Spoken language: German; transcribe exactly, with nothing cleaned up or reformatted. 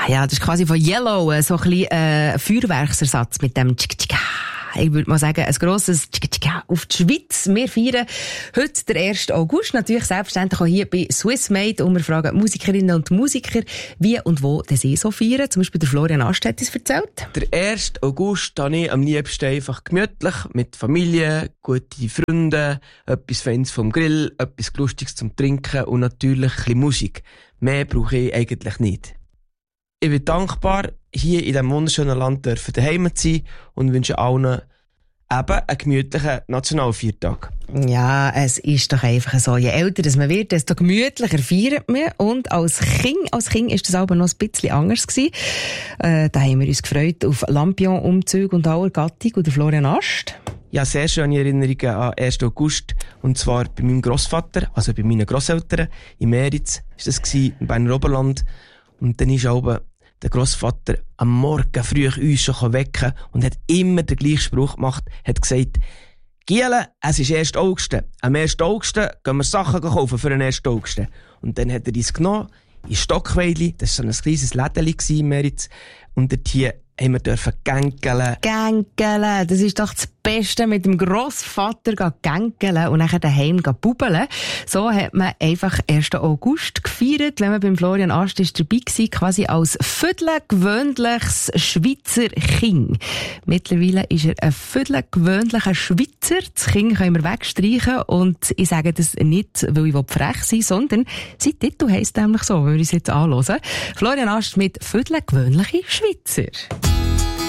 Ja, das ist quasi von Yellow so ein bisschen äh, Feuerwerksersatz mit dem Tschik-Tschika. Ich würde mal sagen, ein grosses Tschika-Tschika auf die Schweiz. Wir feiern heute den ersten August. Natürlich selbstverständlich auch hier bei Swissmade. Und wir fragen Musikerinnen und Musiker, wie und wo sie so feiern. Zum Beispiel der Florian Ast hat es erzählt. Der ersten August habe ich am liebsten einfach gemütlich mit Familie, gute Freunde, etwas Feines vom Grill, etwas Lustiges zum Trinken und natürlich ein bisschen Musik. Mehr brauche ich eigentlich nicht. Ich bin dankbar, hier in diesem wunderschönen Land dürfen daheim zu sein und wünsche allen eben einen gemütlichen Nationalviertag. Ja, es ist doch einfach so. Je älter man wird, desto gemütlicher feiert man. Und als Kind, als Kind ist das aber noch ein bisschen anders gewesen. Äh, da haben wir uns gefreut auf Lampion-Umzüge und aller Gattung und der Florian Ast. Ja, sehr schöne Erinnerungen an ersten August. Und zwar bei meinem Grossvater, also bei meinen Grosseltern in Meritz, ist das gewesen, im Berner Oberland. Und dann ist auch der Grossvater am Morgen früh uns schon wecken und hat immer den gleichen Spruch gemacht, hat gesagt, Giele, es ist erster August. Am ersten August gehen wir Sachen kaufen für den ersten August. Und dann hat er uns genommen, in Stockweili, das war so ein kleines Lädeli in Meritz, und dort hier haben wir dürfen gänkeln. Gänkeln, das ist doch das Beste, mit dem Grossvater gänkeln und nachher daheim bubeln. So hat man einfach ersten August gefeiert, wenn man beim Florian Ast ist dabei war, quasi als viertelgewöhnliches Schweizer Kind. Mittlerweile ist er ein viertelgewöhnlicher Schweizer. Das Kind können wir wegstreichen und ich sage das nicht, weil ich frech sein will, sondern sein Titel heisst nämlich so, wenn wir uns jetzt anhören. Florian Ast mit viertelgewöhnliche Schweizer.